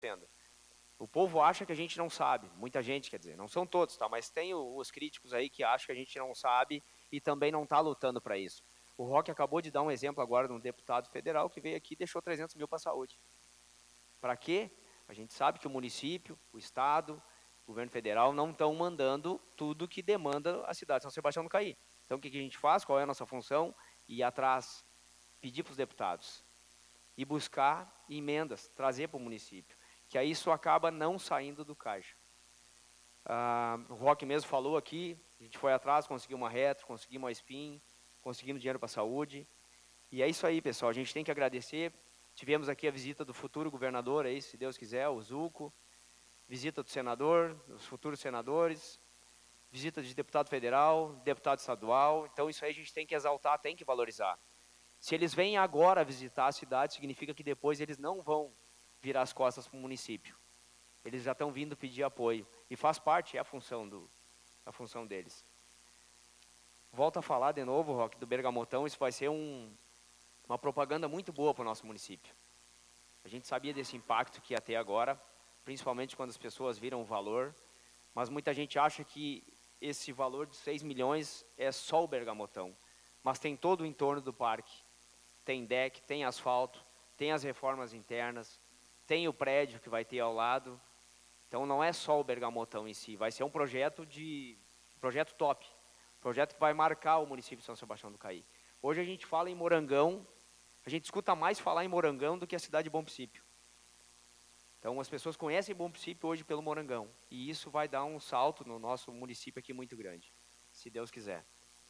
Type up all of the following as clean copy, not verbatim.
acontecendo. O povo acha que a gente não sabe, muita gente, quer dizer, não são todos, tá? Mas tem os críticos aí que acham que a gente não sabe e também não está lutando para isso. O Roque acabou de dar um exemplo agora de um deputado federal que veio aqui e deixou 300 mil para a saúde. Para quê? A gente sabe que o município, o estado, o governo federal não estão mandando tudo que demanda a cidade de São Sebastião do Caí. Então o que a gente faz? Qual é a nossa função? Ir atrás, pedir para os deputados e buscar emendas, trazer para o município, que aí isso acaba não saindo do caixa. O Roque mesmo falou aqui, a gente foi atrás, conseguiu uma retro, conseguimos uma SPIN, conseguimos dinheiro para a saúde, e é isso aí, pessoal, a gente tem que agradecer. Tivemos aqui a visita do futuro governador, aí, se Deus quiser, o Zuco, visita do senador, dos futuros senadores, visita de deputado federal, deputado estadual, então isso aí a gente tem que exaltar, tem que valorizar. Se eles vêm agora visitar a cidade, significa que depois eles não vão virar as costas para o município. Eles já estão vindo pedir apoio. E faz parte, é a função deles. Volto a falar de novo, Roque, do Bergamotão, isso vai ser uma propaganda muito boa para o nosso município. A gente sabia desse impacto que ia ter agora, principalmente quando as pessoas viram o valor, mas muita gente acha que esse valor de 6 milhões é só o Bergamotão. Mas tem todo o entorno do parque. Tem deck, tem asfalto, tem as reformas internas, tem o prédio que vai ter ao lado. Então não é só o Bergamotão em si, vai ser um projeto top, projeto que vai marcar o município de São Sebastião do Caí. Hoje a gente fala em Morangão, a gente escuta mais falar em Morangão do que a cidade de Bom Princípio. Então as pessoas conhecem Bom Princípio hoje pelo Morangão, e isso vai dar um salto no nosso município aqui muito grande, se Deus quiser.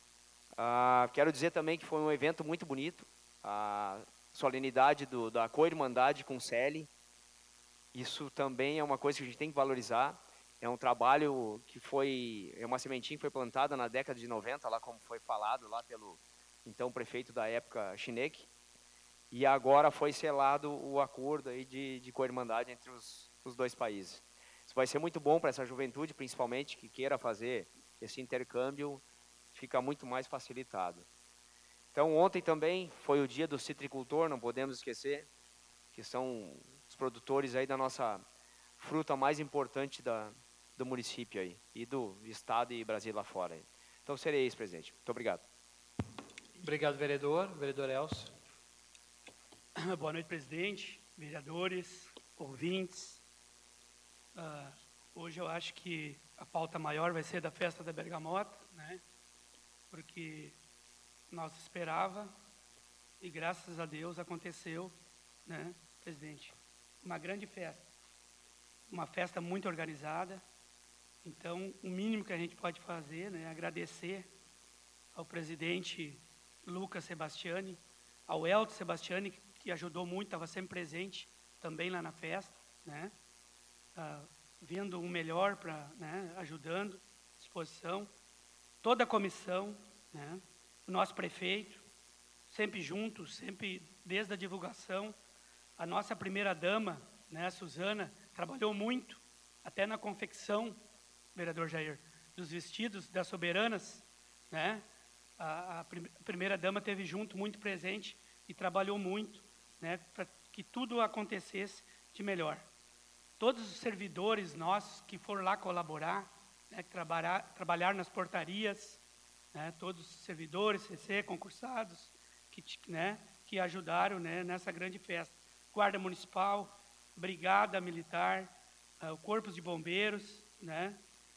Quero dizer também que foi um evento muito bonito, a solenidade da co-irmandade com o CELI. Isso também é uma coisa que a gente tem que valorizar. É um trabalho é uma sementinha que foi plantada na década de 90, lá como foi falado lá pelo então prefeito da época, Chinek, e agora foi selado o acordo aí de co-irmandade entre os dois países. Isso vai ser muito bom para essa juventude, principalmente, que queira fazer esse intercâmbio, fica muito mais facilitado. Então, ontem também foi o dia do citricultor, não podemos esquecer, que são os produtores aí da nossa fruta mais importante do município aí, e do estado e Brasil lá fora. Aí. Então, serei isso, presidente. Muito obrigado. Obrigado, vereador. Vereador Elcio. Boa noite, presidente, vereadores, ouvintes. Hoje eu acho que a pauta maior vai ser da festa da Bergamota, né? Porque nós esperava e graças a Deus aconteceu, né, presidente? Uma grande festa, uma festa muito organizada. Então, o mínimo que a gente pode fazer, né, é agradecer ao presidente Lucas Sebastiani, ao Elton Sebastiani, que ajudou muito, estava sempre presente também lá na festa, né? Vendo o melhor para, né, ajudando, disposição, toda a comissão, né? O nosso prefeito, sempre juntos, sempre desde a divulgação, a nossa primeira-dama, né, a Suzana, trabalhou muito, até na confecção, vereador Jair, dos vestidos das soberanas, né? A primeira-dama esteve junto, muito presente, e trabalhou muito, né, para que tudo acontecesse de melhor. Todos os servidores nossos que foram lá colaborar, né, trabalhar nas portarias, né, todos os servidores, CC, concursados, que ajudaram, né, nessa grande festa. Guarda Municipal, Brigada Militar, o Corpo de Bombeiros, né,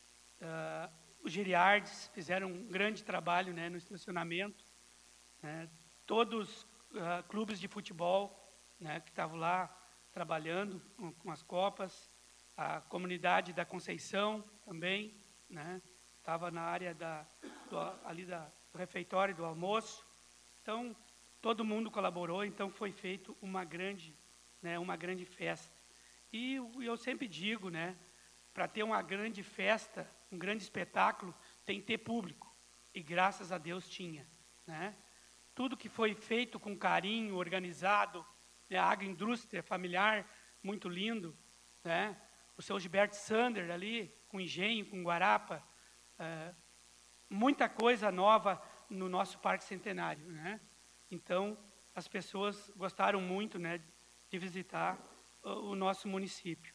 os geriardes fizeram um grande trabalho, né, no estacionamento, né, todos clubes de futebol, né, que estavam lá trabalhando com as copas, a comunidade da Conceição também, né, estava na área ali do refeitório, do almoço. Então, todo mundo colaborou, então foi feito uma grande festa. E eu sempre digo, né, para ter uma grande festa, um grande espetáculo, tem que ter público. E graças a Deus tinha, né? Tudo que foi feito com carinho, organizado, né, a agroindústria familiar, muito lindo, né? O seu Gilberto Sander ali, com engenho, com guarapa, muita coisa nova no nosso Parque Centenário, né? Então, as pessoas gostaram muito, né, de visitar o nosso município.